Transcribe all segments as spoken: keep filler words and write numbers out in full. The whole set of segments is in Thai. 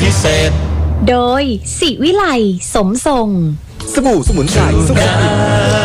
พิเศษโดยศิวิไลสมทรงสบู่สมุนไพรสมุนไพร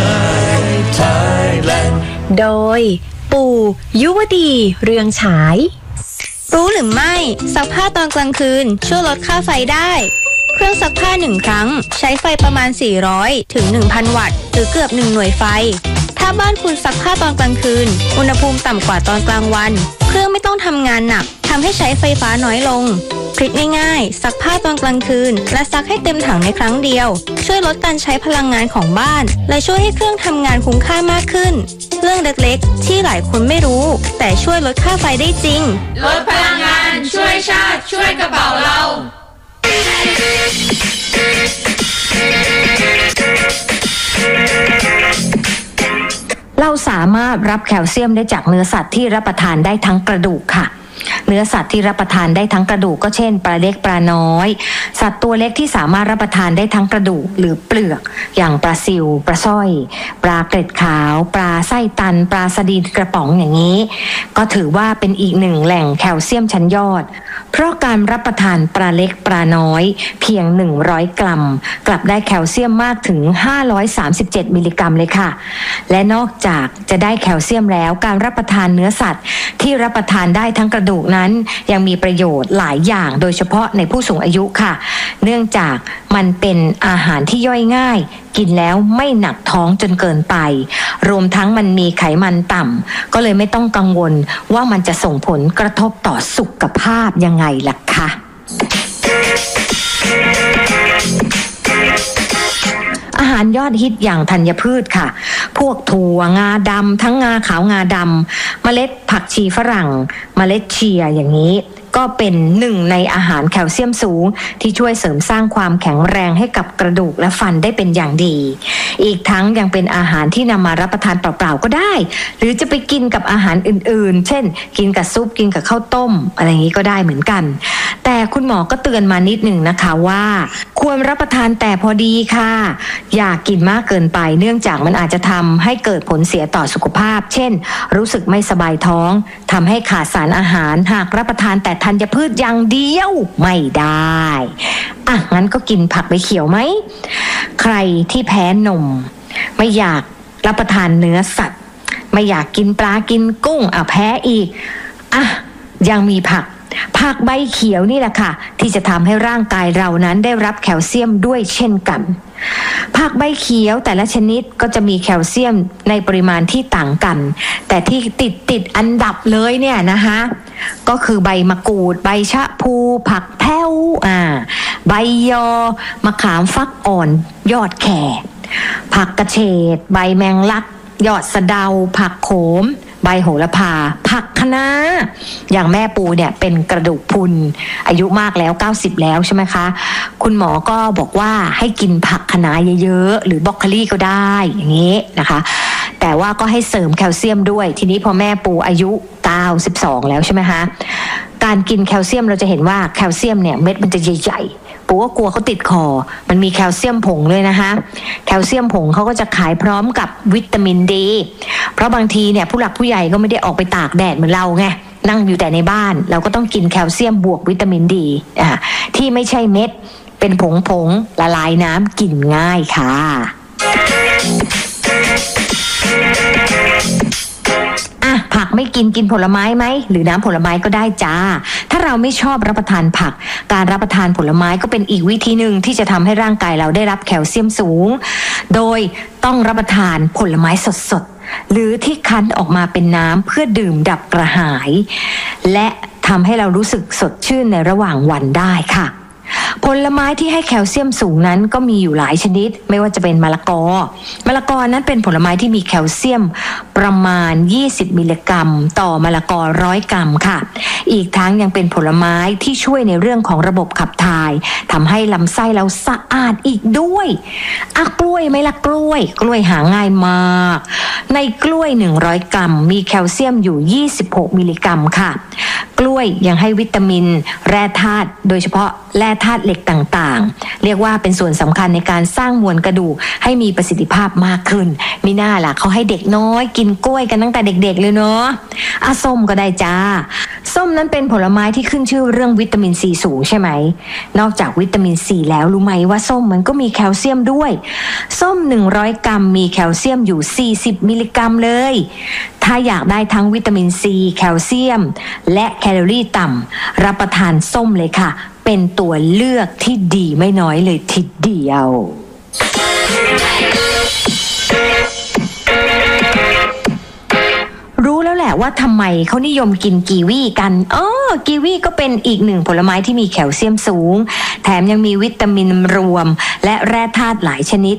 โดยปู่ยุวดีเรืองฉายรู้หรือไม่ซักผ้าตอนกลางคืนช่วยลดค่าไฟได้เครื่องซักผ้าหนึ่งครั้งใช้ไฟประมาณสี่ร้อยถึง หนึ่งพัน วัตต์หรือเกือบหนึ่งหน่วยไฟถ้าบ้านคุณซักผ้าตอนกลางคืนอุณหภูมิต่ำกว่าตอนกลางวันเครื่องไม่ต้องทำงานหนักทำให้ใช้ไฟฟ้าน้อยลงทริคง่ายๆซักผ้าตอนกลางคืนและซักให้เต็มถังในครั้งเดียวช่วยลดการใช้พลังงานของบ้านและช่วยให้เครื่องทำงานคุ้มค่ามากขึ้นเรื่องเล็กๆที่หลายคนไม่รู้แต่ช่วยลดค่าไฟได้จริงลดพลังงานช่วยชาติช่วยกระเป๋าเราเราสามารถรับแคลเซียมได้จากเนื้อสัตว์ที่รับประทานได้ทั้งกระดูกค่ะเนื้อสัตว์ที่รับประทานได้ทั้งกระดูกก็เช่นปลาเล็กปลาน้อยสัตว์ตัวเล็กที่สามารถรับประทานได้ทั้งกระดูกหรือเปลือกอย่างปลาซิวปลาสร้อยปลาเกล็ดขาวปลาไส้ตันปลาสะดีกระป๋องอย่างนี้ก็ถือว่าเป็นอีกหนึ่งแหล่งแคลเซียมชั้นยอดเพราะการรับประทานปลาเล็กปลาน้อยเพียงหนึ่งร้อยกรัมกลับได้แคลเซียมมากถึงห้าร้อยสามสิบเจ็ดมิลลิกรัมเลยค่ะและนอกจากจะได้แคลเซียมแล้วการรับประทานเนื้อสัตว์ที่รับประทานได้ทั้งกระดูกนั้นยังมีประโยชน์หลายอย่างโดยเฉพาะในผู้สูงอายุค่ะเนื่องจากมันเป็นอาหารที่ย่อยง่ายกินแล้วไม่หนักท้องจนเกินไปรวมทั้งมันมีไขมันต่ำก็เลยไม่ต้องกังวลว่ามันจะส่งผลกระทบต่อสุขภาพยังไงล่ะคะอาหารยอดฮิตอย่างธัญพืชค่ะพวกถั่วงาดำทั้งงาขาวงาดำเมล็ดผักชีฝรั่งเมล็ดเชียร์อย่างนี้ก็เป็นหนึ่งในอาหารแคลเซียมสูงที่ช่วยเสริมสร้างความแข็งแรงให้กับกระดูกและฟันได้เป็นอย่างดีอีกทั้งยังเป็นอาหารที่นำมารับประทานเปล่าๆก็ได้หรือจะไปกินกับอาหารอื่นๆเช่นกินกับซุปกินกับข้าวต้มอะไรอย่างนี้ก็ได้เหมือนกันแต่คุณหมอก็เตือนมานิดหนึ่งนะคะว่าควรรับประทานแต่พอดีค่ะอย่ากินมากเกินไปเนื่องจากมันอาจจะทำให้เกิดผลเสียต่อสุขภาพเช่นรู้สึกไม่สบายท้องทำให้ขาดสารอาหารหากรับประทานแต่ธัญพืชอย่างเดียวไม่ได้อ่ะงั้นก็กินผักใบเขียวไหมใครที่แพ้นมไม่อยากรับประทานเนื้อสัตว์ไม่อยากกินปลากินกุ้งอ่ะแพ้อีกอ่ะยังมีผักผักใบเขียวนี่แหละค่ะที่จะทำให้ร่างกายเรานั้นได้รับแคลเซียมด้วยเช่นกันผักใบเขียวแต่ละชนิดก็จะมีแคลเซียมในปริมาณที่ต่างกันแต่ที่ติดติดอันดับเลยเนี่ยนะคะก็คือใบมะกรูดใบชะพลูผักแพ้วอ่าใบยอมะขามฟักอ่อนยอดแขกผักกระเฉดใบแมงลักยอดสะเดาผักโขมใบโหระพาผักคะน้าอย่างแม่ปูเนี่ยเป็นกระดูกพรุนอายุมากแล้วเก้าสิบแล้วใช่ไหมคะคุณหมอก็บอกว่าให้กินผักคะน้าเยอะๆหรือบรอกโคลีก็ได้อย่างนี้นะคะแต่ว่าก็ให้เสริมแคลเซียมด้วยทีนี้พอแม่ปูอายุเก้าสิบสองแล้วใช่ไหมคะการกินแคลเซียมเราจะเห็นว่าแคลเซียมเนี่ยเม็ดมันจะใหญ่ๆปูก็กลัวเขาติดคอมันมีแคลเซียมผงเลยนะคะแคลเซียมผงเขาก็จะขายพร้อมกับวิตามินดีเพราะบางทีเนี่ยผู้หลักผู้ใหญ่ก็ไม่ได้ออกไปตากแดดเหมือนเราไงนั่งอยู่แต่ในบ้านเราก็ต้องกินแคลเซียมบวกวิตามินดีอ่ะที่ไม่ใช่เม็ดเป็นผงผงละลายน้ำกินง่ายค่ะอ่ะผักไม่กินกินผลไม้ไหมหรือน้ำผลไม้ก็ได้จ้าถ้าเราไม่ชอบรับประทานผักการรับประทานผลไม้ก็เป็นอีกวิธีหนึ่งที่จะทำให้ร่างกายเราได้รับแคลเซียมสูงโดยต้องรับประทานผลไม้สดๆหรือที่คั้นออกมาเป็นน้ำเพื่อดื่มดับกระหายและทำให้เรารู้สึกสดชื่นในระหว่างวันได้ค่ะผลไม้ที่ให้แคลเซียมสูงนั้นก็มีอยู่หลายชนิดไม่ว่าจะเป็นมะละกอมะละกอนั้นเป็นผลไม้ที่มีแคลเซียมประมาณยี่สิบมิลลิกรัมต่อมะละกอร้อยกรัมค่ะอีกทั้งยังเป็นผลไม้ที่ช่วยในเรื่องของระบบขับถ่ายทำให้ลำไส้เราสะอาดอีกด้วยอ่ะกล้วยไหมล่ะกล้วยกล้วยหาง่ายมากในกล้วยหนึ่งร้อยกรัมมีแคลเซียมอยู่ยี่สิบหกมิลลิกรัมค่ะกล้วยยังให้วิตามินแร่ธาตุโดยเฉพาะแร่ธาตุเหล็กต่างๆเรียกว่าเป็นส่วนสำคัญในการสร้างมวลกระดูกให้มีประสิทธิภาพมากขึ้นมิน่าล่ะเขาให้เด็กน้อยกินกล้วยกันตั้งแต่เด็กๆเลยเนาะอ่ะส้มก็ได้จ้าส้มนั้นเป็นผลไม้ที่ขึ้นชื่อเรื่องวิตามินซีสูงใช่ไหมนอกจากวิตามินซีแล้วรู้ไหมว่าส้มมันก็มีแคลเซียมด้วยส้มหนึ่งร้อยกรัมมีแคลเซียมอยู่สี่สิบมิลลิกรัมเลยถ้าอยากได้ทั้งวิตามินซีแคลเซียมและแคลอรี่ต่ำรับประทานส้มเลยค่ะเป็นตัวเลือกที่ดีไม่น้อยเลยทีเดียวรู้แล้วแหละว่าทำไมเขานิยมกินกีวีกันอ๋อกีวีก็เป็นอีกหนึ่งผลไม้ที่มีแคลเซียมสูงแถมยังมีวิตามินรวมและแร่ธาตุหลายชนิด